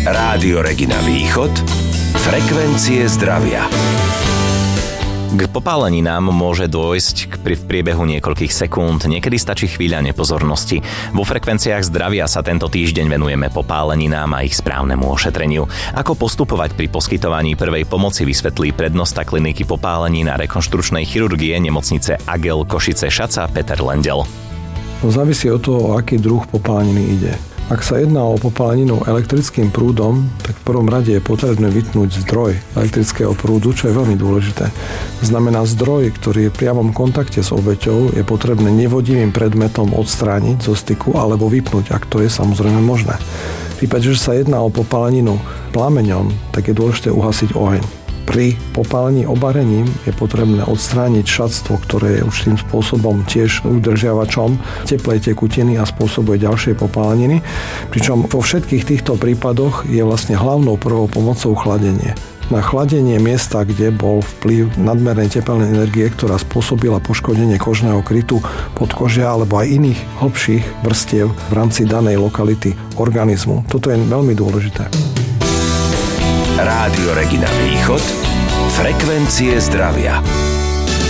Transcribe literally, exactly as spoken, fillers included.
Rádio Regina Východ, frekvencie zdravia. K popáleninám môže dôjsť k pri v priebehu niekoľkých sekúnd, niekedy stačí chvíľa nepozornosti. Vo frekvenciách zdravia sa tento týždeň venujeme popáleninám a ich správnemu ošetreniu. Ako postupovať pri poskytovaní prvej pomoci vysvetlí prednosta kliniky popálenín a rekonštručnej chirurgie nemocnice Agel Košice Šaca Peter Lendel. To závisí od toho, o aký druh popáleniny ide. Ak sa jedná o popáleninu elektrickým prúdom, tak v prvom rade je potrebné vypnúť zdroj elektrického prúdu, čo je veľmi dôležité. Znamená, zdroj, ktorý je v priamom kontakte s obeťou, je potrebné nevodivým predmetom odstrániť zo styku alebo vypnúť, ak to je samozrejme možné. V prípade, že sa jedná o popáleninu plameňom, tak je dôležité uhasiť oheň. Pri popálení obarením je potrebné odstrániť šatstvo, ktoré je určitým spôsobom tiež udržiavačom teplej tekutiny a spôsobuje ďalšie popáleniny. Pričom vo všetkých týchto prípadoch je vlastne hlavnou prvou pomocou chladenie. Na chladenie miesta, kde bol vplyv nadmernej tepelnej energie, ktorá spôsobila poškodenie kožného krytu, podkožia alebo aj iných hlbších vrstiev v rámci danej lokality organizmu. Toto je veľmi dôležité. Rádio Regina Východ, frekvencie zdravia.